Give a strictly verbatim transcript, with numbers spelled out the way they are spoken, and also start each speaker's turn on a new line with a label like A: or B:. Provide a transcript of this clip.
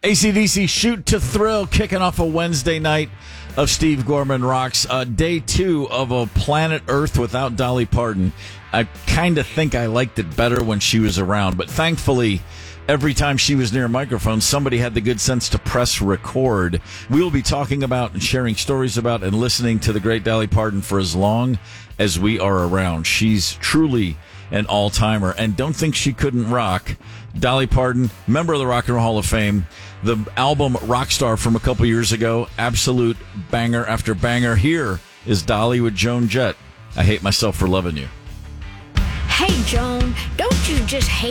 A: A C D C Shoot to Thrill kicking off a Wednesday night of Steve Gorman Rocks. Uh, day two of a Planet Earth without Dolly Parton. I kind of think I liked it better when she was around, but thankfully, every time she was near a microphone, somebody had the good sense to press record. We will be talking about and sharing stories about and listening to the great Dolly Parton for as long as we are around. She's truly an all-timer, and don't think she couldn't rock. Dolly Parton, member of the Rock and Roll Hall of Fame. The album Rockstar from a couple years ago, absolute banger after banger. Here is Dolly with Joan Jett. I hate myself for loving you.
B: Hey, Joan, don't you just hate